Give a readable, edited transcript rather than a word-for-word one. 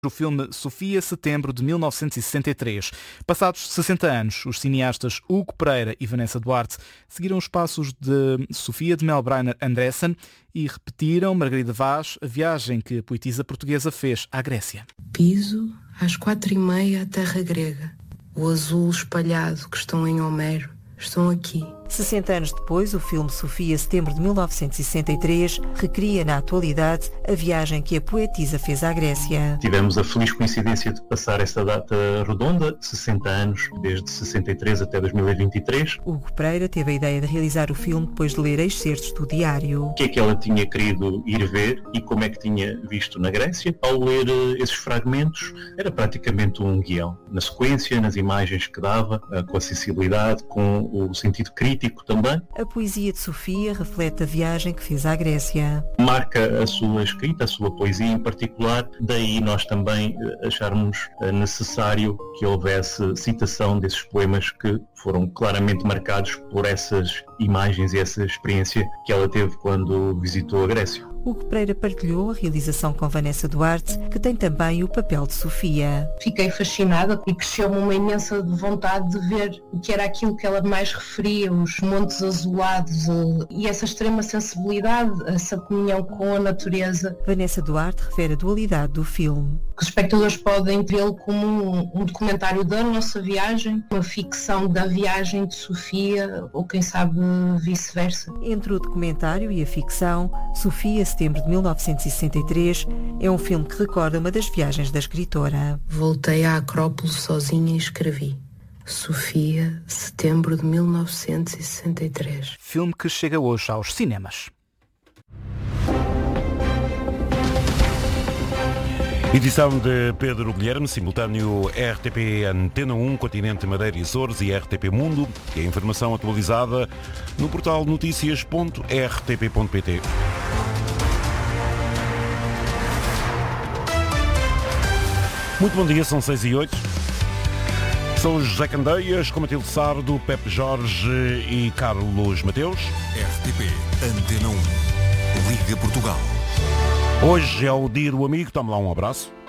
O filme Sofia, setembro de 1963. Passados 60 anos, os cineastas Hugo Pereira e Vanessa Duarte seguiram os passos de Sofia de Melbreiner Andressen e repetiram, Margarida Vaz, a viagem que a poetisa portuguesa fez à Grécia. Piso às 4h30 a terra grega. O azul espalhado que estão em Homero estão aqui. 60 anos depois, o filme Sofia, setembro de 1963, recria na atualidade a viagem que a poetisa fez à Grécia. Tivemos a feliz coincidência de passar essa data redonda, 60 anos, desde 63 até 2023. Hugo Pereira teve a ideia de realizar o filme depois de ler excertos do diário. O que é que ela tinha querido ir ver e como é que tinha visto na Grécia? Ao ler esses fragmentos, era praticamente um guião. Na sequência, nas imagens que dava, com a sensibilidade, com o sentido crítico também. A poesia de Sofia reflete a viagem que fez à Grécia. Marca a sua escrita, a sua poesia em particular, daí nós também acharmos necessário que houvesse citação desses poemas que foram claramente marcados por essas imagens e essa experiência que ela teve quando visitou a Grécia. Hugo Pereira partilhou a realização com Vanessa Duarte, que tem também o papel de Sofia. Fiquei fascinada e cresceu-me uma imensa vontade de ver o que era aquilo que ela mais referia, os montes azulados e essa extrema sensibilidade, essa comunhão com a natureza. Vanessa Duarte refere a dualidade do filme. Os espectadores podem vê-lo como um documentário da nossa viagem, uma ficção da viagem de Sofia, ou quem sabe vice-versa. Entre o documentário e a ficção, Sofia, setembro de 1963, é um filme que recorda uma das viagens da escritora. Voltei à Acrópole sozinha e escrevi. Sofia, setembro de 1963. Filme que chega hoje aos cinemas. Edição de Pedro Guilherme, simultâneo RTP Antena 1, Continente, Madeira e Açores e RTP Mundo. E a informação atualizada no portal noticias.rtp.pt. Muito bom dia, são 6h08. São José Candeias, com Matilde Sardo, Pepe Jorge e Carlos Mateus. RTP Antena 1, Liga Portugal. Hoje é o dia do amigo, toma lá um abraço.